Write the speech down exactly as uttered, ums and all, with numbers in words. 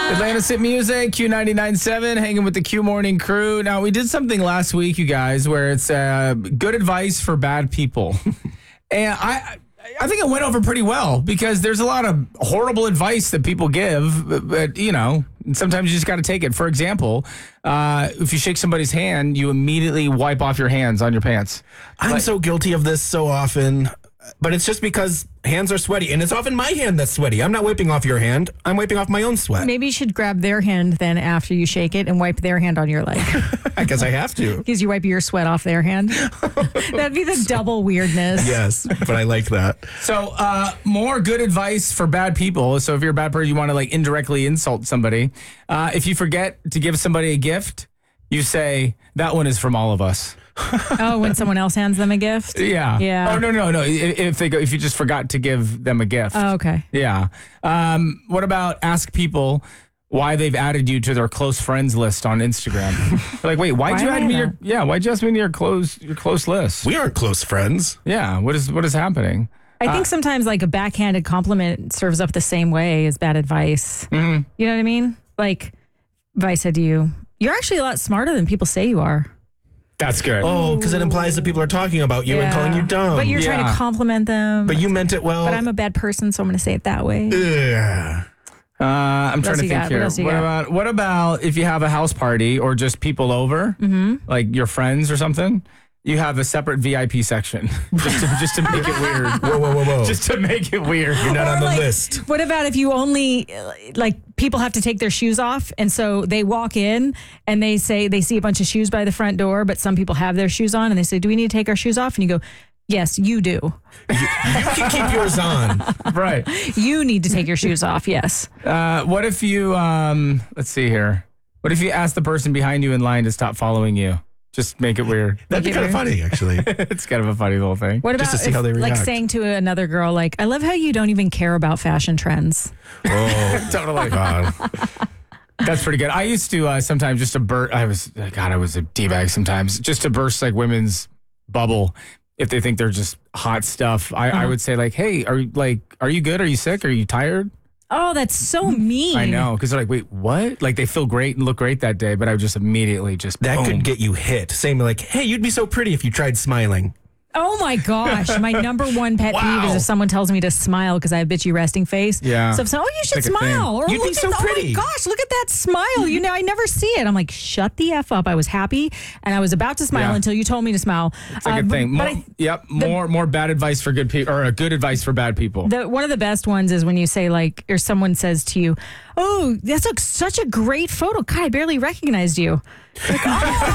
Atlanta City Music, Q ninety-nine point seven, hanging with the Q Morning crew. Now, we did something last week, you guys, where it's uh, good advice for bad people. And I I think it went over pretty well because there's a lot of horrible advice that people give, but, but you know, sometimes you just got to take it. For example, uh, if you shake somebody's hand, you immediately wipe off your hands on your pants. I'm Like- so guilty of this so often, but it's just because hands are sweaty, and it's often my hand that's sweaty. I'm not wiping off your hand. I'm wiping off my own sweat. Maybe you should grab their hand then after you shake it and wipe their hand on your leg. I guess I have to. Because you wipe your sweat off their hand. That'd be the double weirdness. Yes, but I like that. So, uh, more good advice for bad people. So, if you're a bad person, you want to like indirectly insult somebody. Uh, if you forget to give somebody a gift, you say, that one is from all of us. Oh, when someone else hands them a gift? Yeah. Yeah. Oh, no, no, no. If if they go, if you just forgot to give them a gift. Oh, okay. Yeah. Um, what about ask people why they've added you to their close friends list on Instagram? Like, wait, why'd Why you am add I me to your that? yeah? Why'd you ask me to your close your close list? We aren't close friends. Yeah. What is what is happening? I think sometimes like a backhanded compliment serves up the same way as bad advice. Mm-hmm. You know what I mean? Like, if I said to you, you're actually a lot smarter than people say you are. That's good. Oh, because it implies that people are talking about you and calling you dumb. But you're trying Yeah. to compliment them. But you meant it well. But I'm a bad person, so I'm going to say it that way. Ugh. Uh, I'm trying else to you think got? What here. else you What got? about what about if you have a house party or just people over, mm-hmm. like your friends or something? You have a separate V I P section just to, just to make it weird. Whoa, whoa, whoa, whoa. Just to make it weird. You're not Or on the like, list. What about if you only, uh, like, people have to take their shoes off, and so they walk in and they say they see a bunch of shoes by the front door, but some people have their shoes on, and they say, "Do we need to take our shoes off?" And you go, "Yes, you do. You can keep yours on. Right. You need to take your shoes off." Yes. Uh, what if you, um, let's see here. What if you ask the person behind you in line to stop following you? Just make it weird. That'd be Make it kind of weird. funny, actually. It's kind of a funny little thing. What about Just to see if, how they like react. saying to another girl, like, "I love how you don't even care about fashion trends." Oh, Totally. God. That's pretty good. I used to uh, sometimes just to burst. I was God. I was a d-bag sometimes. Just to burst like women's bubble. If they think they're just hot stuff, I, I would say like, "Hey, are you like, are you good? Are you sick? Are you tired?" Oh, that's so mean. I know, because they're like, "Wait, what?" Like they feel great and look great that day, but I would just immediately just That boom. could get you hit. Saying like, hey, you'd be so pretty if you tried smiling. Oh my gosh. My number one pet peeve Wow. is if someone tells me to smile because I have bitchy resting face. Yeah. So if someone, oh, you should Like a thing. smile. Or You'd be look so at, pretty. Oh my gosh, look at that smile. You know, I never see it. I'm like, shut the F up. I was happy and I was about to smile Yeah. until you told me to smile. It's a good Uh, thing. But, More, but I, yep, more more bad advice for good people, or uh, good advice for bad people. the, one of the best ones is when you say like, or someone says to you, oh, that's like such a great photo. God, I barely recognized you. Like, oh,